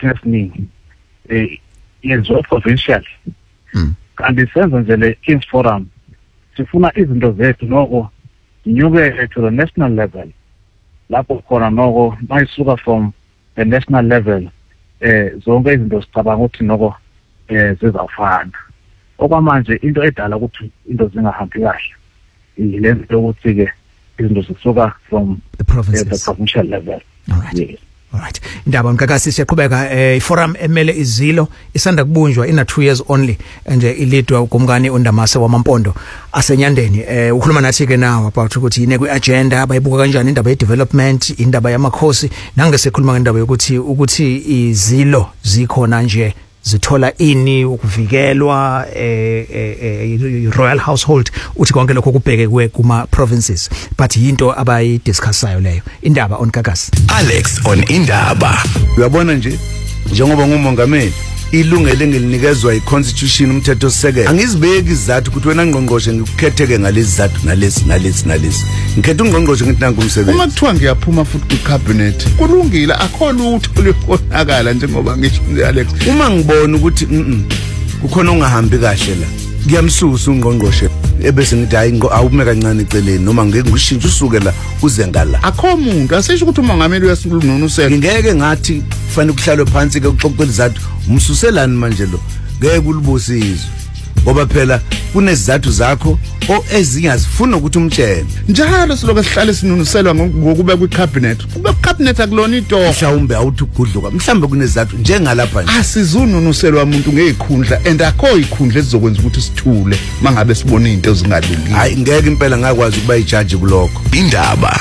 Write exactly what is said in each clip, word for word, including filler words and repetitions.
esikhathini esiningi eh yenziwa provincial kanti senza nje le Kings Forum sifuna izinto zethu noko nyuke to the national level lapho khona noko mayisuka from the national level eh zonke izinto sicabanga ukuthi noko eh zizawufana okwamanje into edala ukuthi into zingahambi kahle ilento ukuthi ke izinto zisuka from the provinces, uh, the provincial level. All right. Yes. All right. Indaba mkakasi siyaqhubeka eh forum emele izilo isanda kubunjwa ina two years only nje ilidwa ukumkani uNdamase wamaMpondo asenyandeni eh ukhuluma nathi ke nawo about ukuthi yine ku agenda bayibuka kanjani indaba ye development indaba yamakhosi nangesekhuluma ngendaba yokuthi ukuthi izilo zikhona nje zithola ini ukuvikelwa eh, eh royal household uthi konke lokho kubheke kwe kuma provinces but into abayi discussayo leyo indaba on Gagasi Alex on indaba uyabona nje njengoba ngumongameli ilungelo engilinikezwa iconstitution umthetho sisekelo angizibeki izathu ukuthi wena ngqongqoshe ngikukhetheke ngalezi zathu nalezi nalezi nalezi ngikhetha ungqongqoshe ngithi nangu umsebenzi uma kuthiwa ngiyaphuma futhi ku cabinet kulungile akho lutho olubonakala njengoba ngisho Alex uma ngibona ukuthi mhm kukhona ongahambi kahle la ngiyamsusa ungqongqoshe ebese ngithi hayi awume kancane eceleni noma ngeke ngishintshe usuke la uze ngala akho umuntu asisho ukuthi umongameli uyasilununusela ngeke ngathi kufanele kuhlalwe phansi ke uxoxele izathu umsuselani manje lo ngeke ulibusizwe ngoba phela kunezizathu zakho o ezingazifuna ukuthi umtshele njalo siloke sihlale sinunuselwa ngokube ku cabinet kube ku cabinet akulona ito mhlawumbe awuthi ugudluka mhlawumbe kunezizathu njengalapha nje asizununuselwa umuntu ngezikhundla and akho izikhundla ezizokwenza ukuthi sithule mangabe sibona into ezingalungile hayi ngeke impela ngakwazi ukuba ijudge kulokho indaba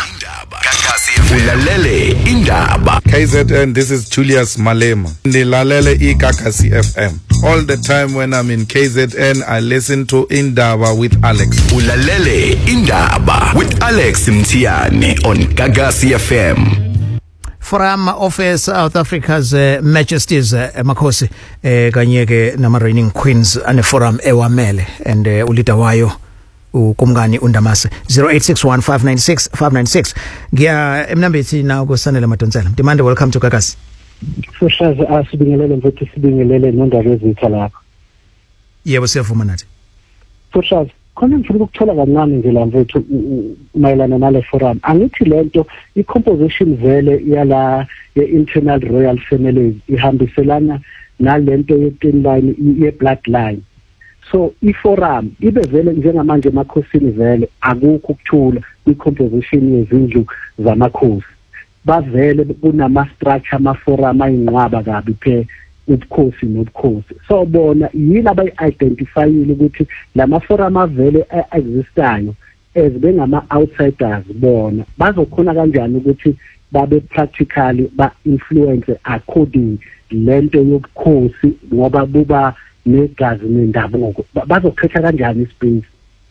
ulalele indaba K Z N. This is Julius Malema nilalele iGagasi F M all the time. When I'm in K Z N I listen to Indaba with Alex. Ulalele indaba with Alex Mtiani on Gagasi F M. Forum of uh, South Africa's uh, Majesties uh, Makhosi uh, kanye ke nama reigning queens ane forum ewamele and uh, ulida wayo ukumkani uNdamase zero eight six one five nine six five nine six ngiya emnambethi na kusanele Madonsela Mtimande welcome to Gagasi Soshaza asibingelele mfethu sibingelele nondaba ezitha lapha yebo siyavuma nathi Soshaza khona ngifuna ukuthola kancane nje la mfethu mayelana nale forum angithi lento i-composition vele yala ye-internal royal families ihambiselana nalento ye-bloodline ye-bloodline so i-forum ibe vele njengamanje emakhosini vele akukho ukuthula i-composition yezindlu zamakhosi bavele kunama structure ama forum ayinqwaba kabi phe ubukhosi nobukhosi so bona yini abayi-identifyile ukuthi lama forum avele existayo as bengama outsiders bona bazokhona kanjani ukuthi babe practically ba influence according lento yobukhosi ngoba buba negazi nendabuko bazokhetha kanjani ispace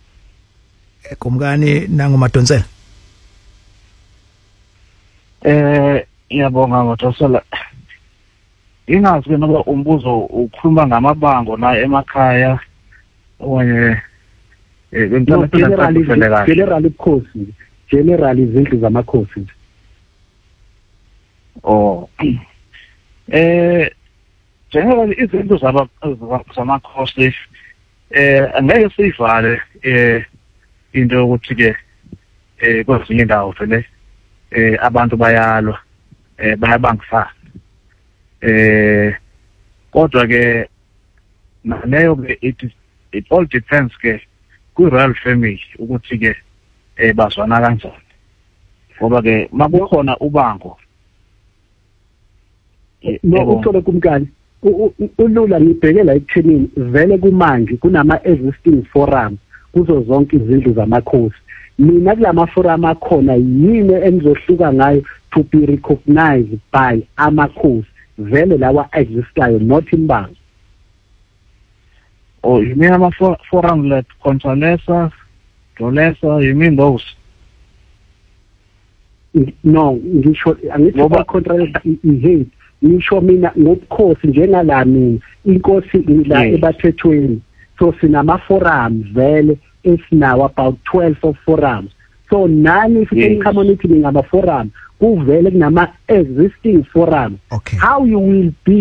ekumkani nangu Madonsela eh iyabonga Madonsela ingazi ke noba umbuzo ukhuluma ngamabango na emakhaya oye eh bentwana generally generally ukhosi generally izindlu zamakhosi oh eh generally izindlu zaba zamakhosi eh angeke sivale eh into ukuthi ke eh kwezinye indawo vele eh abantu bayalwa eh bayabangifana eh kodwa ke nayo ke it it all depends ke ku royal family ukuthi ke eh bazwana kanjani ngoba ke makukhona ubango no uthole kumkani ulula ngibhekela ekuthenini vele kumanje kunama existing forum kuzo zonke izindlu zamakhosi mina kulama forum akhona yini enizohluka ngayo to be recognized by amakhosi vele lawa existayo not imbango oh you mean ama forum like Consolesa Dolesa you mean those no ngisho angithi ba contract ihate ngisho mina ngobukhosi njengala mina inkosi la ebathethweni so sinama forums vele esinawo about twelve of forums so nani if you come on it ngama forum kuvele kunama existing forums okay. How you will be